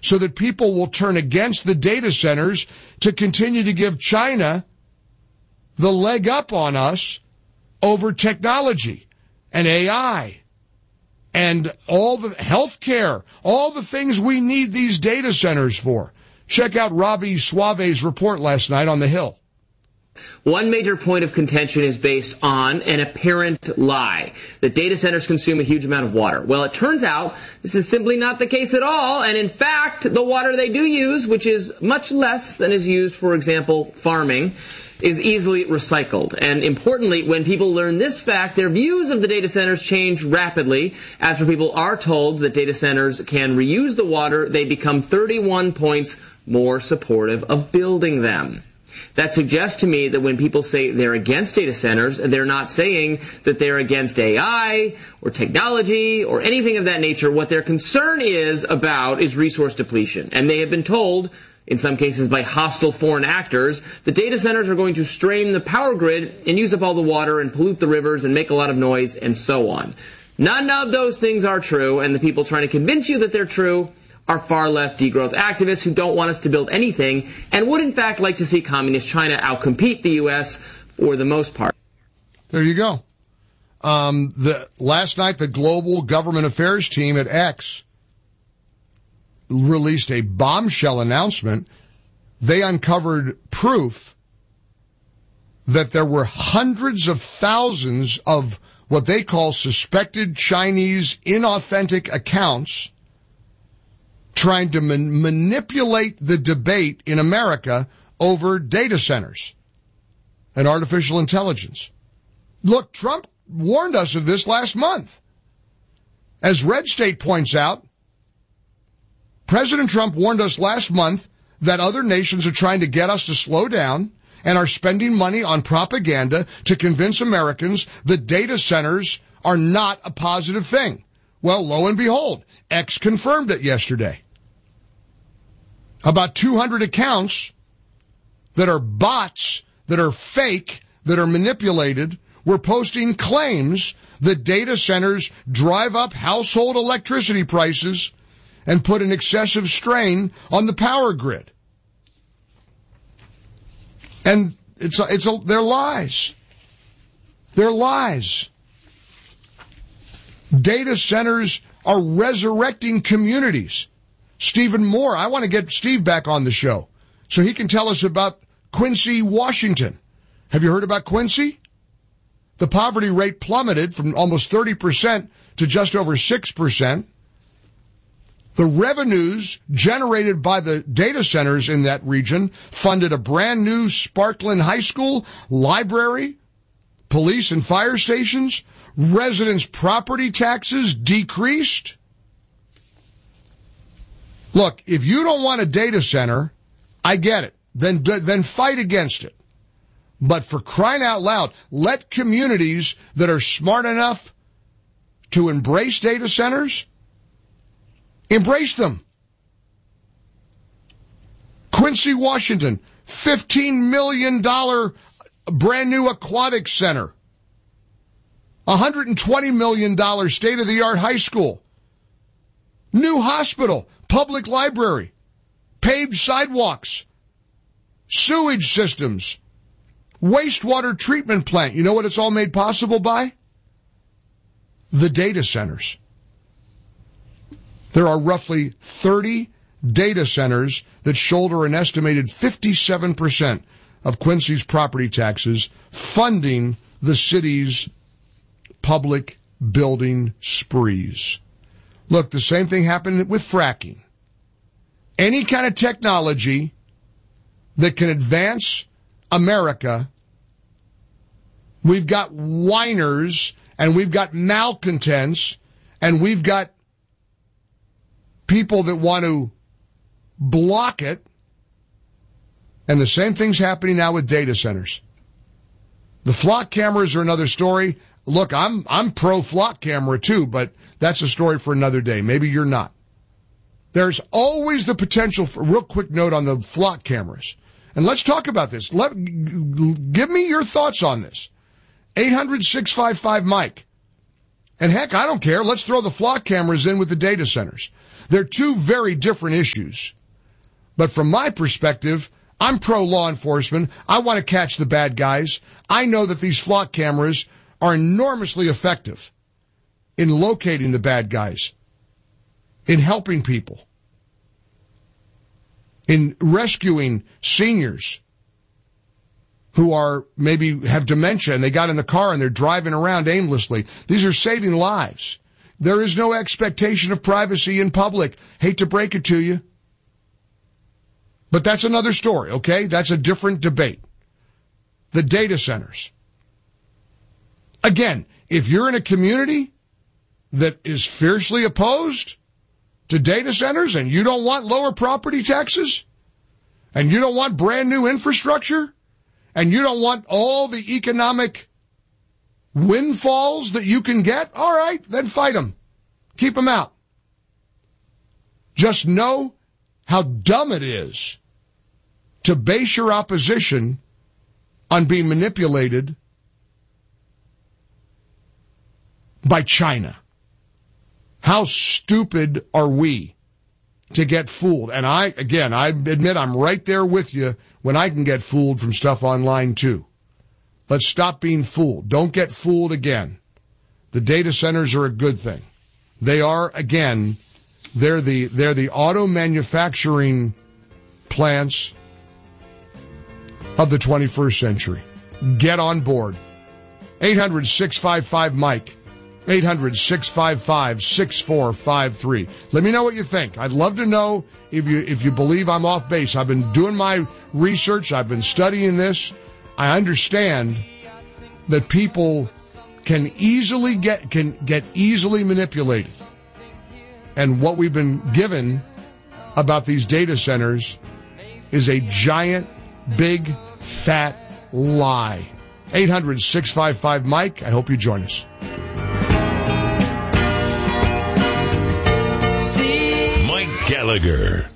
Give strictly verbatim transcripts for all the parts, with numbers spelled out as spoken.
so that people will turn against the data centers to continue to give China the leg up on us over technology and A I and all the healthcare, all the things we need these data centers for. Check out Robbie Suave's report last night on the Hill. One major point of contention is based on an apparent lie, that data centers consume a huge amount of water. Well, it turns out this is simply not the case at all, and in fact, the water they do use, which is much less than is used, for example, farming, is easily recycled. And importantly, when people learn this fact, their views of the data centers change rapidly. After people are told that data centers can reuse the water, they become thirty-one points more supportive of building them. That suggests to me that when people say they're against data centers, they're not saying that they're against A I or technology or anything of that nature. What their concern is about is resource depletion. And they have been told, in some cases by hostile foreign actors, the data centers are going to strain the power grid and use up all the water and pollute the rivers and make a lot of noise and so on. None of those things are true, and the people trying to convince you that they're true are far-left degrowth activists who don't want us to build anything and would in fact like to see communist China outcompete the U S for the most part. There you go. Um, the last night, the Global Government Affairs team at X released a bombshell announcement. They uncovered proof that there were hundreds of thousands of what they call suspected Chinese inauthentic accounts trying to man- manipulate the debate in America over data centers and artificial intelligence. Look, Trump warned us of this last month. As Red State points out, President Trump warned us last month that other nations are trying to get us to slow down and are spending money on propaganda to convince Americans that data centers are not a positive thing. Well, lo and behold, X confirmed it yesterday. About two hundred accounts that are bots, that are fake, that are manipulated, were posting claims that data centers drive up household electricity prices and put an excessive strain on the power grid. And it's a, it's a, they're lies. They're lies. Data centers are resurrecting communities. Stephen Moore, I want to get Steve back on the show so he can tell us about Quincy, Washington. Have you heard about Quincy? The poverty rate plummeted from almost thirty percent to just over six percent. The revenues generated by the data centers in that region funded a brand new Sparkland High School, library, police and fire stations. Residents' property taxes decreased. Look, if you don't want a data center, I get it. Then, then fight against it. But for crying out loud, let communities that are smart enough to embrace data centers, embrace them. Quincy, Washington, fifteen million dollars brand new aquatic center. one hundred twenty million dollars state-of-the-art high school. New hospital, public library, paved sidewalks, sewage systems, wastewater treatment plant. You know what it's all made possible by? The data centers. There are roughly thirty data centers that shoulder an estimated fifty-seven percent of Quincy's property taxes, funding the city's public building sprees. Look, the same thing happened with fracking. Any kind of technology that can advance America, we've got whiners and we've got malcontents and we've got people that want to block it. And the same thing's happening now with data centers. The flock cameras are another story. Look, I'm I'm pro flock camera too, but that's a story for another day. Maybe you're not. There's always the potential for, real quick note on the flock cameras. And let's talk about this. Let, give me your thoughts on this. eight hundred, six five five, Mike. And heck, I don't care. Let's throw the flock cameras in with the data centers. They're two very different issues. But from my perspective, I'm pro-law enforcement. I want to catch the bad guys. I know that these flock cameras are enormously effective in locating the bad guys, in helping people, in rescuing seniors who are maybe have dementia and they got in the car and they're driving around aimlessly. These are saving lives. There is no expectation of privacy in public. Hate to break it to you. But that's another story, okay? That's a different debate. The data centers. Again, if you're in a community that is fiercely opposed to data centers and you don't want lower property taxes and you don't want brand new infrastructure and you don't want all the economic windfalls that you can get, all right, then fight them. Keep them out. Just know how dumb it is to base your opposition on being manipulated by China. How stupid are we to get fooled? And I, again, I admit I'm right there with you when I can get fooled from stuff online too. Let's stop being fooled. Don't get fooled again. The data centers are a good thing. They are, again, they're the, they're the auto manufacturing plants of the twenty-first century. Get on board. eight hundred, six five five, Mike. eight hundred, six five five, six four five three. Let me know what you think. I'd love to know if you if you believe I'm off base. I've been doing my research. I've been studying this. I understand that people can easily get can get easily manipulated. And what we've been given about these data centers is a giant, big, fat lie. eight hundred, six five five, Mike. I hope you join us. Mike Gallagher.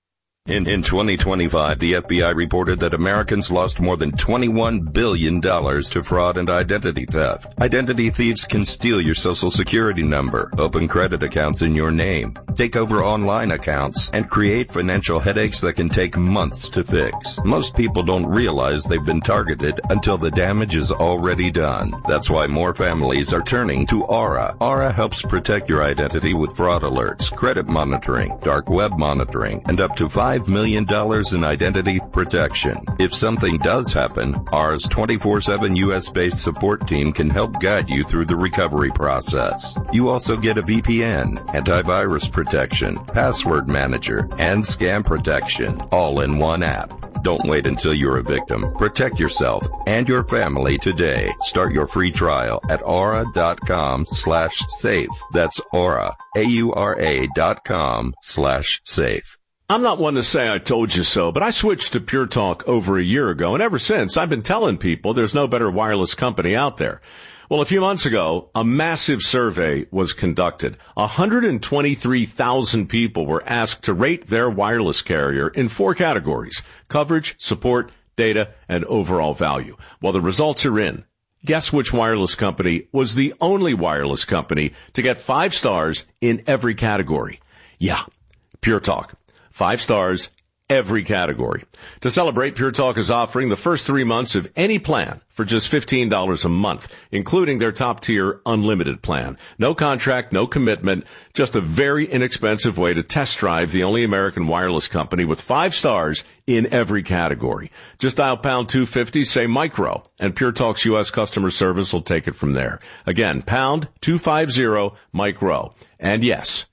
In, in twenty twenty-five, the F B I reported that Americans lost more than twenty-one billion dollars to fraud and identity theft. Identity thieves can steal your social security number, open credit accounts in your name, take over online accounts, and create financial headaches that can take months to fix. Most people don't realize they've been targeted until the damage is already done. That's why more families are turning to Aura. Aura helps protect your identity with fraud alerts, credit monitoring, dark web monitoring, and up to five million dollars in identity protection. If something does happen, Aura's twenty-four seven U S-based support team can help guide you through the recovery process. You also get a V P N, antivirus protection, password manager, and scam protection, all in one app. Don't wait until you're a victim. Protect yourself and your family today. Start your free trial at aura.com slash safe. That's Aura, A-U-R-A dot com slash safe. I'm not one to say I told you so, but I switched to Pure Talk over a year ago, and ever since, I've been telling people there's no better wireless company out there. Well, a few months ago, a massive survey was conducted. one hundred twenty-three thousand people were asked to rate their wireless carrier in four categories: coverage, support, data, and overall value. Well, the results are in. Guess which wireless company was the only wireless company to get five stars in every category? Yeah, Pure Talk. Five stars, every category. To celebrate, Pure Talk is offering the first three months of any plan for just fifteen dollars a month, including their top-tier unlimited plan. No contract, no commitment, just a very inexpensive way to test drive the only American wireless company with five stars in every category. Just dial pound two fifty, say micro, and Pure Talk's U S customer service will take it from there. Again, pound two fifty, micro. And yes,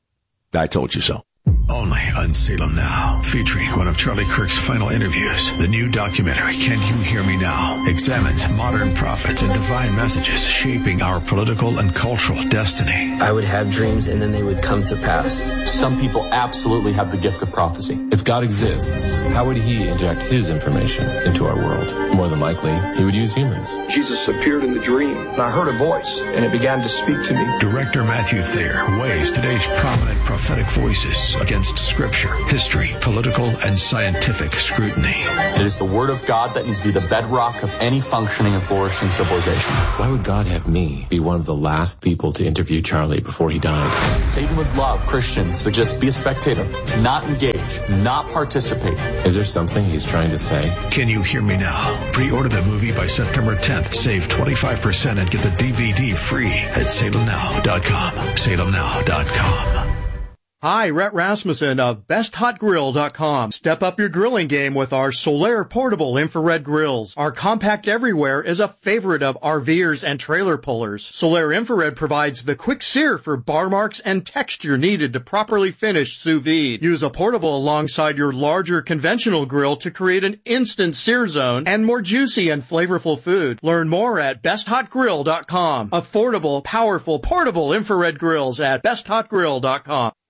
I told you so. Only on Salem Now, featuring one of Charlie Kirk's final interviews. The new documentary, Can You Hear Me Now?, examines modern prophets and divine messages shaping our political and cultural destiny. I would have dreams and then they would come to pass. Some people absolutely have the gift of prophecy. If God exists, how would he inject his information into our world? More than likely, he would use humans. Jesus appeared in the dream, and I heard a voice, and it began to speak to me. Director Matthew Thayer weighs today's prominent prophetic voices against against scripture, history, political, and scientific scrutiny. It is the Word of God that needs to be the bedrock of any functioning and flourishing civilization. Why would God have me be one of the last people to interview Charlie before he died? Satan would love Christians to just be a spectator, not engage, not participate. Is there something he's trying to say? Can You Hear Me Now? Pre-order the movie by September tenth. Save twenty-five percent and get the D V D free at salem now dot com. salem now dot com. Hi, Rhett Rasmussen of best hot grill dot com. Step up your grilling game with our Solaire portable infrared grills. Our compact everywhere is a favorite of RVers and trailer pullers. Solaire infrared provides the quick sear for bar marks and texture needed to properly finish sous vide. Use a portable alongside your larger conventional grill to create an instant sear zone and more juicy and flavorful food. Learn more at best hot grill dot com. Affordable, powerful, portable infrared grills at best hot grill dot com.